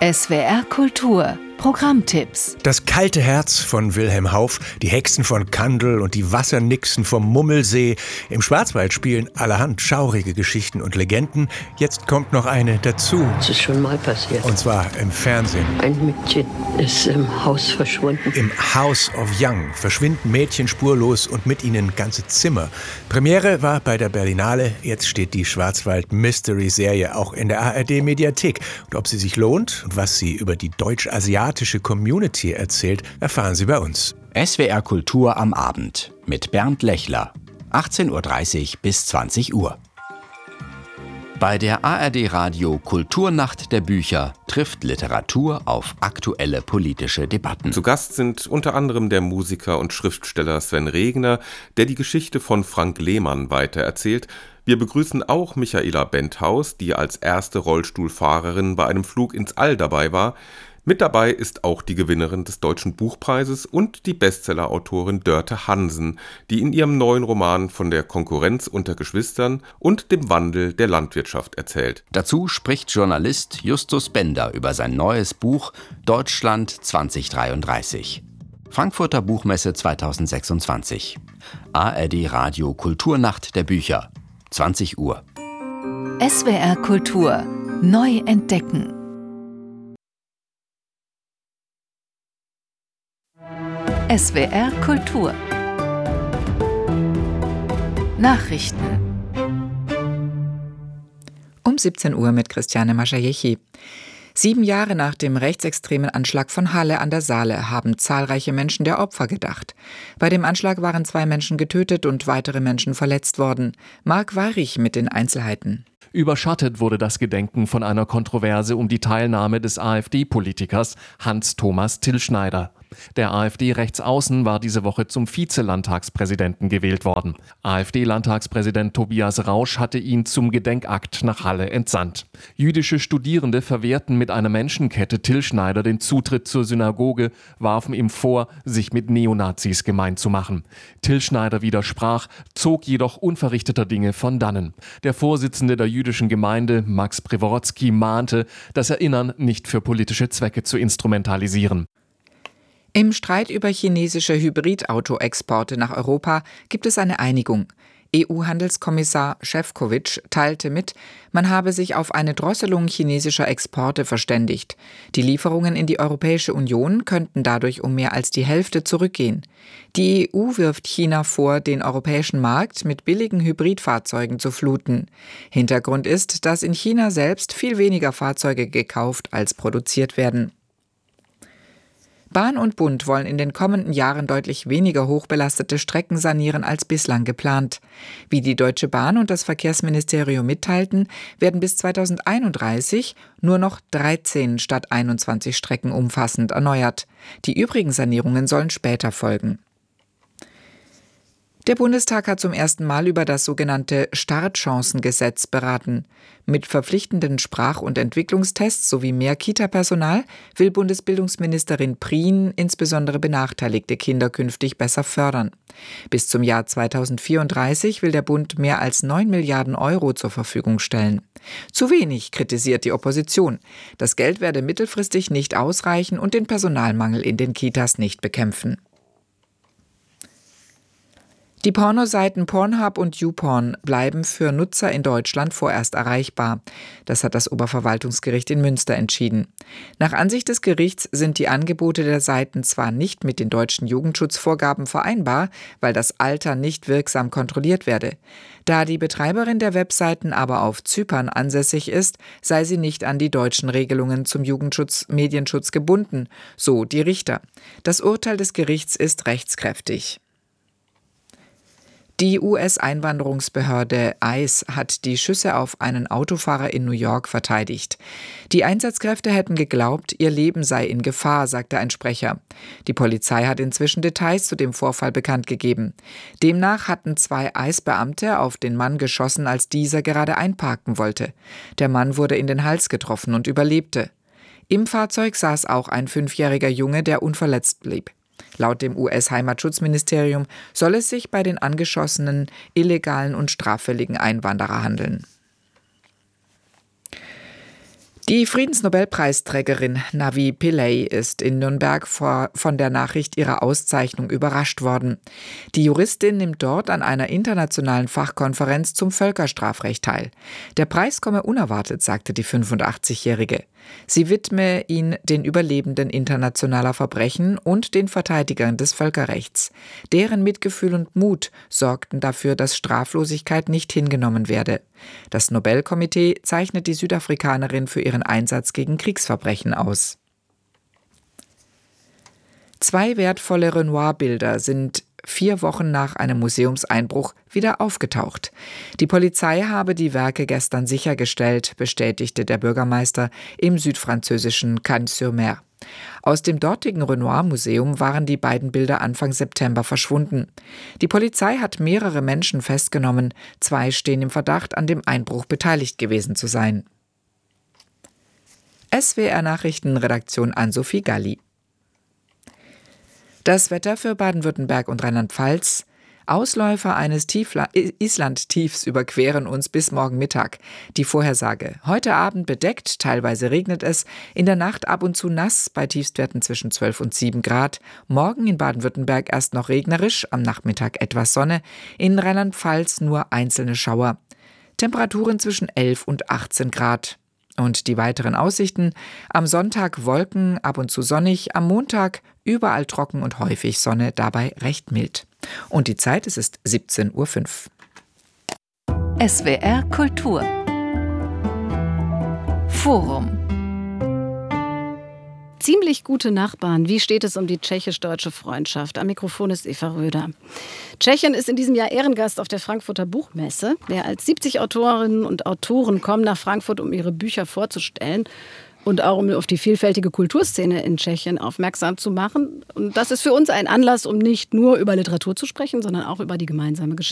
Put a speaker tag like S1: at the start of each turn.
S1: SWR Kultur Programmtipps.
S2: Das kalte Herz von Wilhelm Hauff, die Hexen von Kandel und die Wassernixen vom Mummelsee. Im Schwarzwald spielen allerhand schaurige Geschichten und Legenden. Jetzt kommt noch eine dazu.
S3: Das ist schon mal passiert.
S2: Und zwar im Fernsehen.
S3: Ein Mädchen ist im Haus verschwunden.
S2: Im House of Young verschwinden Mädchen spurlos und mit ihnen ganze Zimmer. Premiere war bei der Berlinale. Jetzt steht die Schwarzwald-Mystery-Serie auch in der ARD-Mediathek. Und ob sie sich lohnt und was sie über die deutsch-asiatische Community erzählt, erfahren Sie bei uns.
S4: SWR Kultur am Abend mit Bernd Lechler. 18:30 Uhr bis 20 Uhr. Bei der ARD Radio Kulturnacht der Bücher trifft Literatur auf aktuelle politische Debatten.
S5: Zu Gast sind unter anderem der Musiker und Schriftsteller Sven Regner, der die Geschichte von Frank Lehmann weitererzählt. Wir begrüßen auch Michaela Benthaus, die als erste Rollstuhlfahrerin bei einem Flug ins All dabei war. Mit dabei ist auch die Gewinnerin des Deutschen Buchpreises und die Bestsellerautorin Dörte Hansen, die in ihrem neuen Roman von der Konkurrenz unter Geschwistern und dem Wandel der Landwirtschaft erzählt.
S4: Dazu spricht Journalist Justus Bender über sein neues Buch Deutschland 2033. Frankfurter Buchmesse 2026. ARD Radio Kulturnacht der Bücher. 20 Uhr.
S1: SWR Kultur neu entdecken. SWR Kultur Nachrichten
S6: Um 17 Uhr mit Christiane Maschajechi. 7 Jahre nach dem rechtsextremen Anschlag von Halle an der Saale haben zahlreiche Menschen der Opfer gedacht. Bei dem Anschlag waren 2 Menschen getötet und weitere Menschen verletzt worden. Marc Weirich mit den Einzelheiten.
S7: Überschattet wurde das Gedenken von einer Kontroverse um die Teilnahme des AfD-Politikers Hans-Thomas Tillschneider. Der AfD-Rechtsaußen war diese Woche zum Vize-Landtagspräsidenten gewählt worden. AfD-Landtagspräsident Tobias Rausch hatte ihn zum Gedenkakt nach Halle entsandt. Jüdische Studierende verwehrten mit einer Menschenkette Tillschneider den Zutritt zur Synagoge, warfen ihm vor, sich mit Neonazis gemein zu machen. Tillschneider widersprach, zog jedoch unverrichteter Dinge von dannen. Der Vorsitzende der jüdischen Gemeinde, Max Preworodzki, mahnte, das Erinnern nicht für politische Zwecke zu instrumentalisieren.
S6: Im Streit über chinesische Hybridauto-Exporte nach Europa gibt es eine Einigung. EU-Handelskommissar Šefčovič teilte mit, man habe sich auf eine Drosselung chinesischer Exporte verständigt. Die Lieferungen in die Europäische Union könnten dadurch um mehr als die Hälfte zurückgehen. Die EU wirft China vor, den europäischen Markt mit billigen Hybridfahrzeugen zu fluten. Hintergrund ist, dass in China selbst viel weniger Fahrzeuge gekauft als produziert werden. Bahn und Bund wollen in den kommenden Jahren deutlich weniger hochbelastete Strecken sanieren als bislang geplant. Wie die Deutsche Bahn und das Verkehrsministerium mitteilten, werden bis 2031 nur noch 13 statt 21 Strecken umfassend erneuert. Die übrigen Sanierungen sollen später folgen. Der Bundestag hat zum ersten Mal über das sogenannte Startchancengesetz beraten. Mit verpflichtenden Sprach- und Entwicklungstests sowie mehr Kita-Personal will Bundesbildungsministerin Prien insbesondere benachteiligte Kinder künftig besser fördern. Bis zum Jahr 2034 will der Bund mehr als 9 Milliarden Euro zur Verfügung stellen. Zu wenig, kritisiert die Opposition. Das Geld werde mittelfristig nicht ausreichen und den Personalmangel in den Kitas nicht bekämpfen. Die Pornoseiten Pornhub und YouPorn bleiben für Nutzer in Deutschland vorerst erreichbar. Das hat das Oberverwaltungsgericht in Münster entschieden. Nach Ansicht des Gerichts sind die Angebote der Seiten zwar nicht mit den deutschen Jugendschutzvorgaben vereinbar, weil das Alter nicht wirksam kontrolliert werde. Da die Betreiberin der Webseiten aber auf Zypern ansässig ist, sei sie nicht an die deutschen Regelungen zum Medienschutz gebunden, so die Richter. Das Urteil des Gerichts ist rechtskräftig. Die US-Einwanderungsbehörde ICE hat die Schüsse auf einen Autofahrer in New York verteidigt. Die Einsatzkräfte hätten geglaubt, ihr Leben sei in Gefahr, sagte ein Sprecher. Die Polizei hat inzwischen Details zu dem Vorfall bekannt gegeben. Demnach hatten 2 ICE-Beamte auf den Mann geschossen, als dieser gerade einparken wollte. Der Mann wurde in den Hals getroffen und überlebte. Im Fahrzeug saß auch ein 5-jähriger Junge, der unverletzt blieb. Laut dem US-Heimatschutzministerium soll es sich bei den angeschossenen illegalen und straffälligen Einwanderer handeln. Die Friedensnobelpreisträgerin Navi Pillay ist in Nürnberg von der Nachricht ihrer Auszeichnung überrascht worden. Die Juristin nimmt dort an einer internationalen Fachkonferenz zum Völkerstrafrecht teil. Der Preis komme unerwartet, sagte die 85-Jährige. Sie widme ihn den Überlebenden internationaler Verbrechen und den Verteidigern des Völkerrechts. Deren Mitgefühl und Mut sorgten dafür, dass Straflosigkeit nicht hingenommen werde. Das Nobelkomitee zeichnet die Südafrikanerin für ihren Einsatz gegen Kriegsverbrechen aus. 2 wertvolle Renoir-Bilder sind 4 Wochen nach einem Museumseinbruch wieder aufgetaucht. Die Polizei habe die Werke gestern sichergestellt, bestätigte der Bürgermeister im südfranzösischen Cannes-sur-Mer. Aus dem dortigen Renoir-Museum waren die beiden Bilder Anfang September verschwunden. Die Polizei hat mehrere Menschen festgenommen. 2 stehen im Verdacht, an dem Einbruch beteiligt gewesen zu sein. SWR-Nachrichtenredaktion Ann-Sophie Galli. Das Wetter für Baden-Württemberg und Rheinland-Pfalz. Ausläufer eines Islandtiefs überqueren uns bis morgen Mittag. Die Vorhersage: Heute Abend bedeckt, teilweise regnet es, in der Nacht ab und zu nass, bei Tiefstwerten zwischen 12 und 7 Grad. Morgen in Baden-Württemberg erst noch regnerisch, am Nachmittag etwas Sonne, in Rheinland-Pfalz nur einzelne Schauer. Temperaturen zwischen 11 und 18 Grad. Und die weiteren Aussichten: am Sonntag Wolken, ab und zu sonnig, am Montag überall trocken und häufig Sonne, dabei recht mild. Und die Zeit, es ist 17:05
S1: Uhr. SWR Kultur Forum.
S8: Ziemlich gute Nachbarn. Wie steht es um die tschechisch-deutsche Freundschaft? Am Mikrofon ist Eva Röder. Tschechien ist in diesem Jahr Ehrengast auf der Frankfurter Buchmesse. Mehr als 70 Autorinnen und Autoren kommen nach Frankfurt, um ihre Bücher vorzustellen und auch um auf die vielfältige Kulturszene in Tschechien aufmerksam zu machen. Und das ist für uns ein Anlass, um nicht nur über Literatur zu sprechen, sondern auch über die gemeinsame Geschichte.